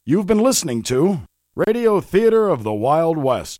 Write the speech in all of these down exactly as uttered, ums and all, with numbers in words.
You've been listening to Radio Theater of the Wild West.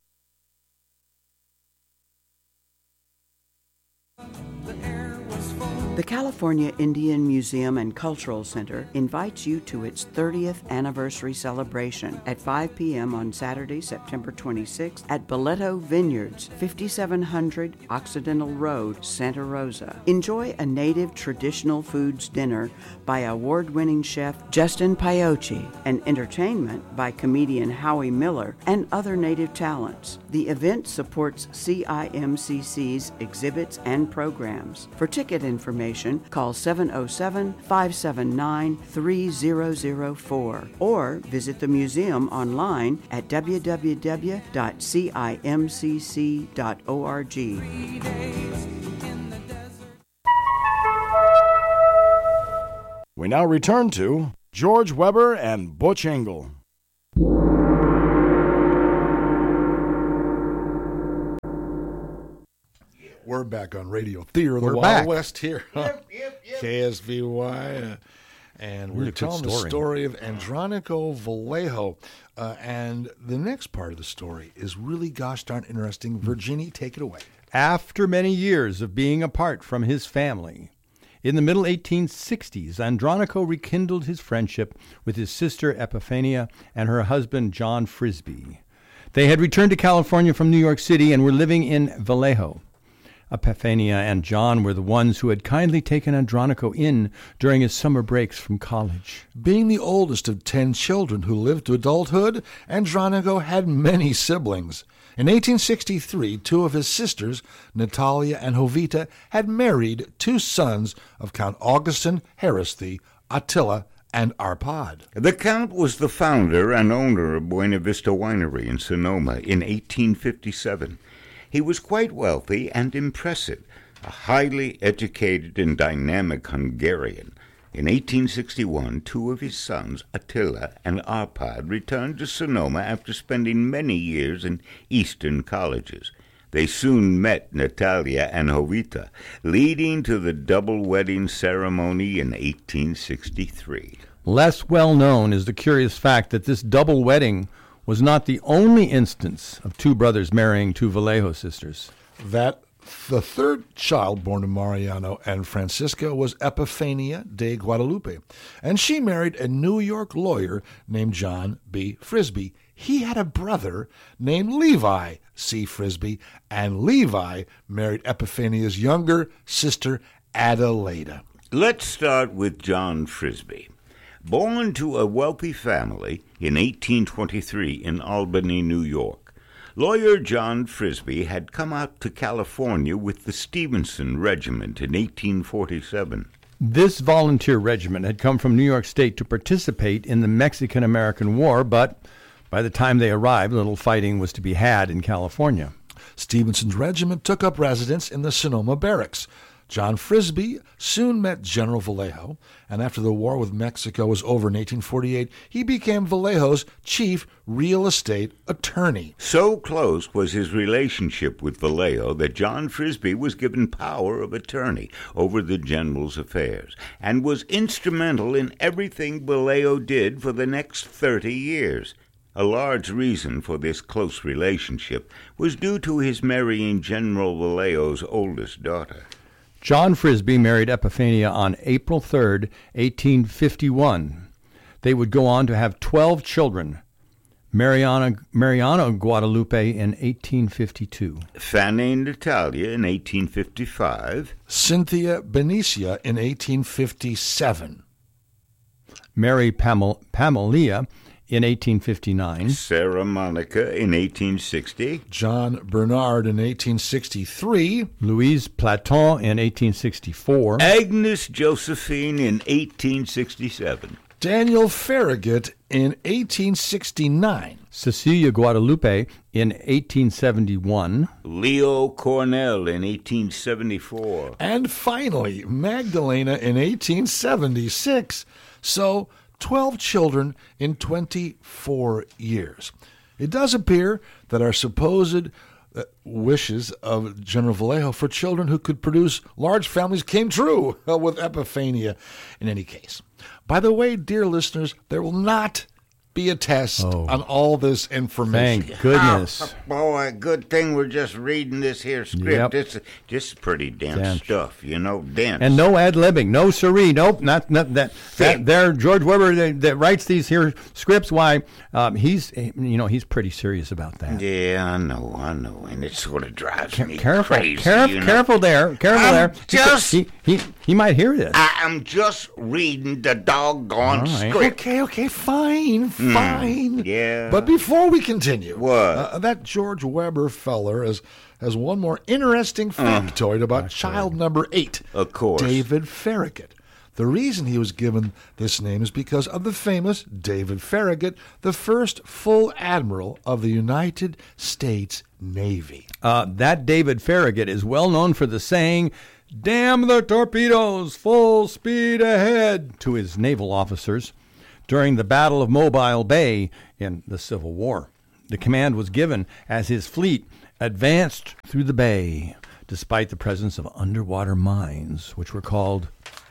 The California Indian Museum and Cultural Center invites you to its thirtieth anniversary celebration at five p.m. on Saturday, September twenty-sixth at Boleto Vineyards, fifty-seven hundred Occidental Road, Santa Rosa. Enjoy a native traditional foods dinner by award-winning chef Justin Paiochi and entertainment by comedian Howie Miller and other native talents. The event supports C I M C C's exhibits and programs. For ticket information, call seven oh seven, five seven nine, three oh oh four or visit the museum online at w w w dot c i m c c dot org. We now return to George Weber and Butch Engel. We're back on Radio Theater of the We're Wild back. West here. Yep, yep, yep. K S V Y. Uh, and we're Really good telling the story. story of Andronico Vallejo. Uh, and the next part of the story is really gosh darn interesting. Virginie, take it away. After many years of being apart from his family, in the middle eighteen sixties, Andronico rekindled his friendship with his sister Epiphania and her husband John Frisbee. They had returned to California from New York City and were living in Vallejo. Epiphania and John were the ones who had kindly taken Andronico in during his summer breaks from college. Being the oldest of ten children who lived to adulthood, Andronico had many siblings. In eighteen sixty-three, two of his sisters, Natalia and Jovita, had married two sons of Count Augustin Harristy, Attila, and Arpad. The Count was the founder and owner of Buena Vista Winery in Sonoma in eighteen fifty-seven. He was quite wealthy and impressive, a highly educated and dynamic Hungarian. In eighteen sixty-one, two of his sons, Attila and Arpad, returned to Sonoma after spending many years in Eastern colleges. They soon met Natalia and Jovita, leading to the double wedding ceremony in eighteen sixty-three. Less well known is the curious fact that this double wedding was not the only instance of two brothers marrying two Vallejo sisters. That the third child born to Mariano and Francisca was Epiphania de Guadalupe, and she married a New York lawyer named John B. Frisbee. He had a brother named Levi C. Frisbee, and Levi married Epiphania's younger sister, Adelaida. Let's start with John Frisbee. Born to a wealthy family in eighteen twenty-three in Albany, New York, lawyer John Frisbee had come out to California with the Stevenson Regiment in eighteen forty-seven. This volunteer regiment had come from New York State to participate in the Mexican-American War, but by the time they arrived, little fighting was to be had in California. Stevenson's regiment took up residence in the Sonoma Barracks. John Frisbee soon met General Vallejo, and after the war with Mexico was over in eighteen forty-eight, he became Vallejo's chief real estate attorney. So close was his relationship with Vallejo that John Frisbee was given power of attorney over the general's affairs, and was instrumental in everything Vallejo did for the next thirty years. A large reason for this close relationship was due to his marrying General Vallejo's oldest daughter. John Frisbee married Epiphania on April third, eighteen fifty-one. They would go on to have twelve children. Mariana, Mariano Guadalupe in eighteen fifty-two. Fanny Natalia in eighteen fifty-five. Cynthia Benicia in eighteen fifty-seven. Mary Pamel, Pamelia in eighteen fifty-nine. Sarah Monica in eighteen sixty. John Bernard in eighteen sixty-three. Louise Platon in eighteen sixty-four. Agnes Josephine in eighteen sixty-seven. Daniel Farragut in eighteen sixty-nine. Cecilia Guadalupe in eighteen seventy-one. Leo Cornell in eighteen seventy-four. And finally, Magdalena in eighteen seventy-six. So, twelve children in twenty-four years. It does appear that our supposed uh, wishes of General Vallejo for children who could produce large families came true uh, with Epiphania in any case. By the way, dear listeners, there will not be a test Oh. on all this information. Thank goodness. Oh, boy, good thing we're just reading this here Yep. script. This, this is pretty dense, Dense. stuff, you know, dense. And no ad-libbing, no siree, nope, not, not that. That there, George Weber that, that writes these here scripts. Why, um, he's you know he's pretty serious about that. Yeah, I know, I know, and it sort of drives me Careful, crazy. caref- you know? careful there, careful I'm there. just- he, he he might hear this. I am just reading the doggone All right. script. Okay, okay, fine, fine. yeah. But before we continue, What? Uh, that George Weber feller has, has one more interesting factoid about child number eight. Of course. David Farragut. The reason he was given this name is because of the famous David Farragut, the first full admiral of the United States Navy. Uh, that David Farragut is well known for the saying, "Damn the torpedoes, full speed ahead," to his naval officers during the Battle of Mobile Bay in the Civil War. The command was given as his fleet advanced through the bay, despite the presence of underwater mines, which were called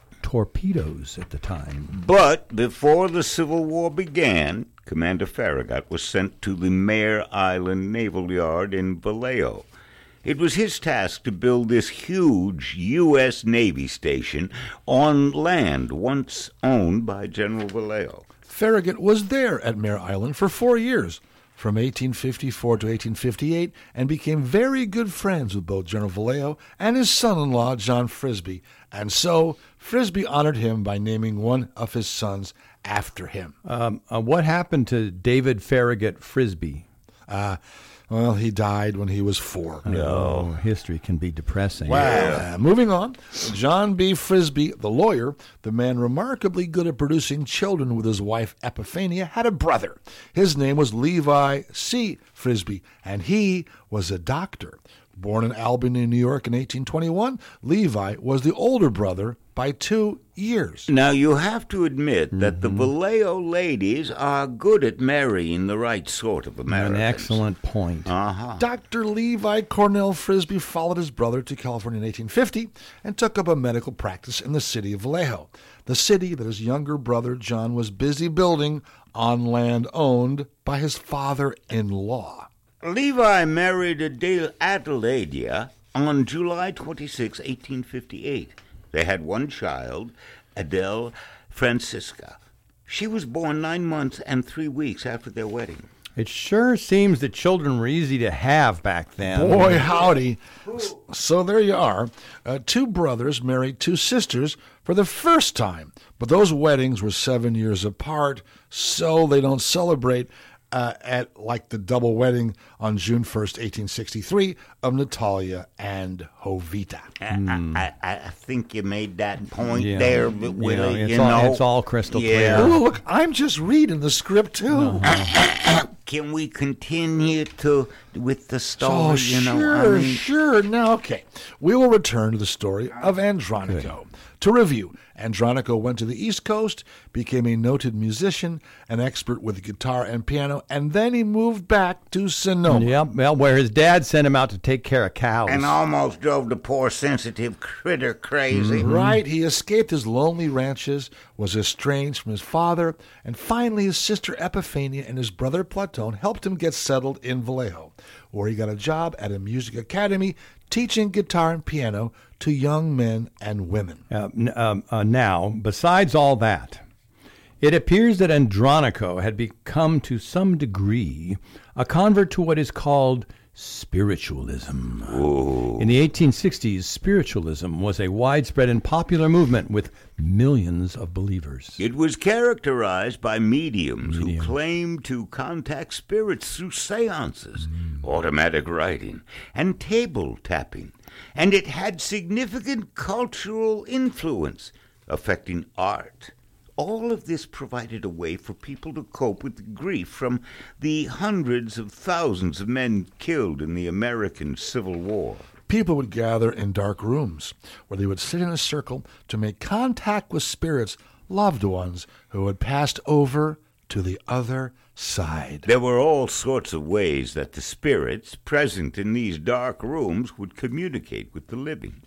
torpedoes at the time. But before the Civil War began, Commander Farragut was sent to the Mare Island Naval Yard in Vallejo. It was his task to build this huge U S Navy station on land once owned by General Vallejo. Farragut was there at Mare Island for four years, from eighteen fifty-four to eighteen fifty-eight, and became very good friends with both General Vallejo and his son-in-law, John Frisbee. And so, Frisbee honored him by naming one of his sons after him. Um, uh, what happened to David Farragut Frisbee? Uh, well, he died when he was four. Oh, history can be depressing. Well, uh, moving on. John B. Frisbee, the lawyer, the man remarkably good at producing children with his wife Epiphania, had a brother. His name was Levi C. Frisbee, and he was a doctor. Born in Albany, New York in eighteen twenty-one, Levi was the older brother by two years. Now, you have to admit that the Vallejo ladies are good at marrying the right sort of Americans. An excellent point. Uh-huh. Doctor Levi Cornell Frisbee followed his brother to California in eighteen fifty and took up a medical practice in the city of Vallejo, the city that his younger brother John was busy building on land owned by his father-in-law. Levi married Adele Adelaide on July twenty-sixth, eighteen fifty-eight. They had one child, Adele Francisca. She was born nine months and three weeks after their wedding. It sure seems that children were easy to have back then. Boy, howdy. So there you are. Uh, two brothers married two sisters for the first time, but those weddings were seven years apart, so they don't celebrate uh, at like the double wedding on June first, eighteen sixty-three of Natalia and Jovita. I, I, I, I think you made that point Yeah. there, You Willie. know, it's you all- know, it's all crystal yeah. clear. Oh, look, I'm just reading the script, too. Can we continue to with the story? Oh, you know, sure, I mean, sure. Now, okay. We will return to the story of Andronico. To review, Andronico went to the East Coast, became a noted musician, an expert with guitar and piano, and then he moved back to Sonoma. Yep, well, where his dad sent him out to take care of cows. and almost drove the poor sensitive critter crazy. Right, he escaped his lonely ranches, was estranged from his father, and finally his sister Epiphania and his brother Platon helped him get settled in Vallejo, where he got a job at a music academy teaching guitar and piano to young men and women. Uh, n- um, uh, now, besides all that, it appears that Andronico had become to some degree a convert to what is called spiritualism. In the eighteen sixties, spiritualism was a widespread and popular movement with millions of believers. It was characterized by mediums who claimed to contact spirits through seances, automatic writing, and table tapping. And it had significant cultural influence, affecting art. All of this provided a way for people to cope with the grief from the hundreds of thousands of men killed in the American Civil War. People would gather in dark rooms where they would sit in a circle to make contact with spirits, loved ones who had passed over to the other side. There were all sorts of ways that the spirits present in these dark rooms would communicate with the living.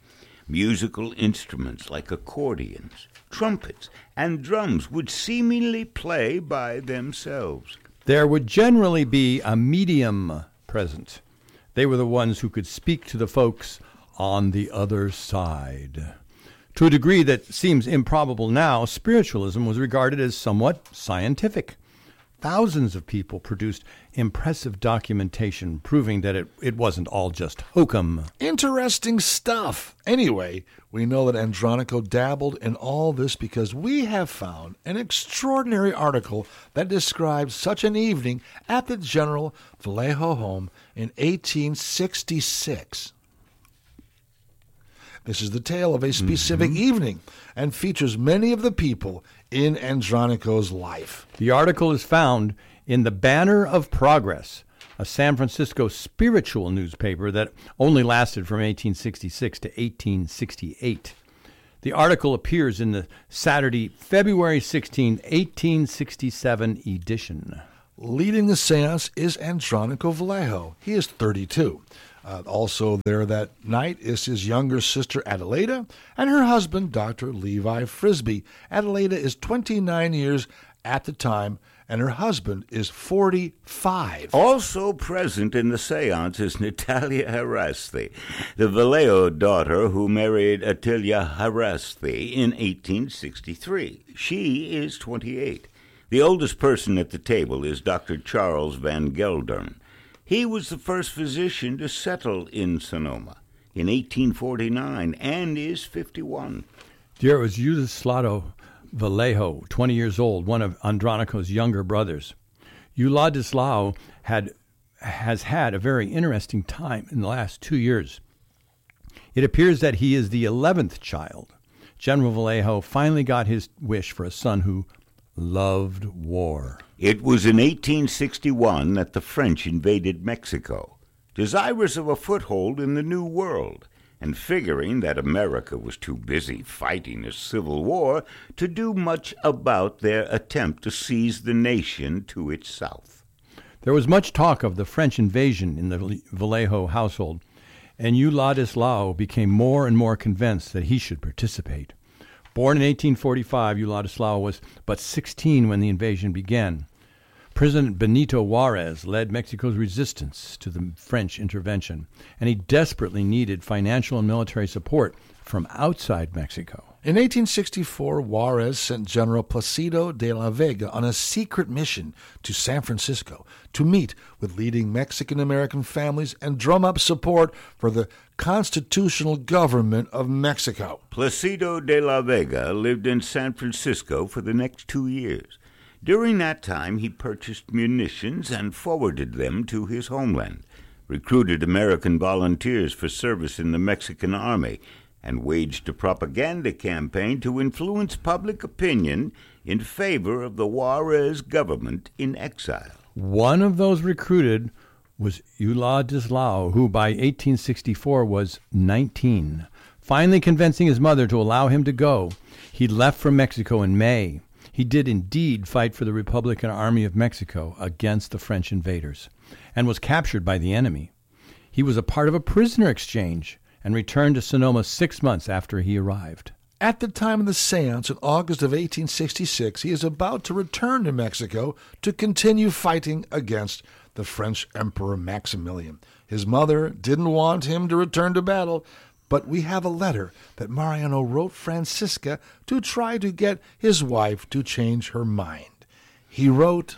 Musical instruments like accordions, trumpets, and drums would seemingly play by themselves. There would generally be a medium present. They were the ones who could speak to the folks on the other side. To a degree that seems improbable now, spiritualism was regarded as somewhat scientific. Thousands of people produced impressive documentation proving that it, it wasn't all just hokum. Interesting stuff. Anyway, we know that Andronico dabbled in all this because we have found an extraordinary article that describes such an evening at the General Vallejo home in eighteen sixty-six. This is the tale of a specific mm-hmm. evening and features many of the people in Andronico's life. The article is found in the Banner of Progress, a San Francisco spiritual newspaper that only lasted from eighteen sixty-six to eighteen sixty-eight. The article appears in the Saturday, February sixteenth, eighteen sixty-seven edition. Leading the seance is Andronico Vallejo. He is thirty-two. Uh, also there that night is his younger sister Adelaida and her husband, Doctor Levi Frisbie. Adelaida is twenty-nine years at the time, and her husband is forty-five. Also present in the seance is Natalia Harasti, the Vallejo daughter who married Attila Harasti in eighteen sixty-three. She is twenty-eight. The oldest person at the table is Doctor Charles Van Geldern. He was the first physician to settle in Sonoma in eighteen forty-nine and is fifty-one. Dear, it was Euslado Vallejo, twenty years old, one of Andronico's younger brothers. Euladislao had has had a very interesting time in the last two years. It appears that he is the eleventh child. General Vallejo finally got his wish for a son who loved war. It was in eighteen sixty-one that the French invaded Mexico, desirous of a foothold in the New World, and figuring that America was too busy fighting a civil war to do much about their attempt to seize the nation to its south. There was much talk of the French invasion in the Vallejo household, and Euladislao became more and more convinced that he should participate. Born in eighteen forty-five, Euladislao was but sixteen when the invasion began. President Benito Juarez led Mexico's resistance to the French intervention, and he desperately needed financial and military support from outside Mexico. In eighteen sixty-four, Juarez sent General Placido de la Vega on a secret mission to San Francisco to meet with leading Mexican-American families and drum up support for the constitutional government of Mexico. Placido de la Vega lived in San Francisco for the next two years. During that time, he purchased munitions and forwarded them to his homeland, recruited American volunteers for service in the Mexican army, and waged a propaganda campaign to influence public opinion in favor of the Juarez government in exile. One of those recruited was Euladislao, who by eighteen sixty-four was nineteen. Finally convincing his mother to allow him to go, he left for Mexico in May. He did indeed fight for the Republican Army of Mexico against the French invaders and was captured by the enemy. He was a part of a prisoner exchange and returned to Sonoma six months after he arrived. At the time of the seance in August of eighteen sixty-six, he is about to return to Mexico to continue fighting against the French Emperor Maximilian. His mother didn't want him to return to battle, but we have a letter that Mariano wrote Francisca to try to get his wife to change her mind. He wrote,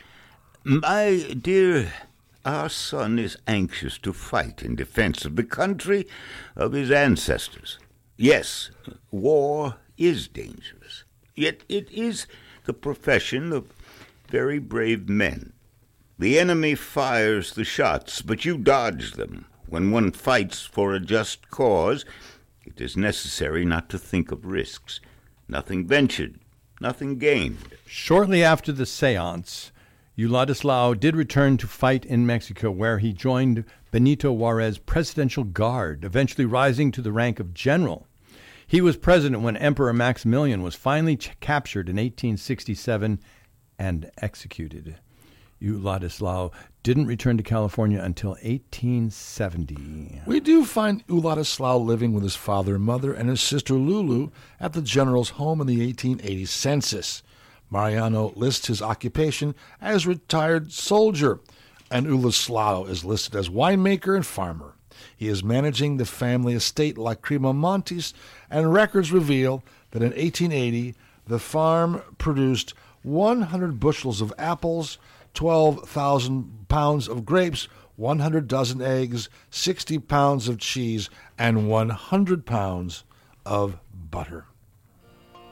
"My dear, our son is anxious to fight in defense of the country of his ancestors. Yes, war is dangerous, yet it is the profession of very brave men. The enemy fires the shots, but you dodge them. When one fights for a just cause, it is necessary not to think of risks. Nothing ventured, nothing gained." Shortly after the seance, Euladislao did return to fight in Mexico, where he joined Benito Juarez's Presidential Guard, eventually rising to the rank of general. He was president when Emperor Maximilian was finally ch- captured in eighteen sixty-seven and executed. Uladislao didn't return to California until eighteen seventy. We do find Uladislao living with his father and mother and his sister Lulu at the general's home in the eighteen eighty census. Mariano lists his occupation as retired soldier, and Uladislao is listed as winemaker and farmer. He is managing the family estate Lacrima Montes, and records reveal that in eighteen eighty the farm produced one hundred bushels of apples, twelve thousand pounds of grapes, one hundred dozen eggs, sixty pounds of cheese, and one hundred pounds of butter.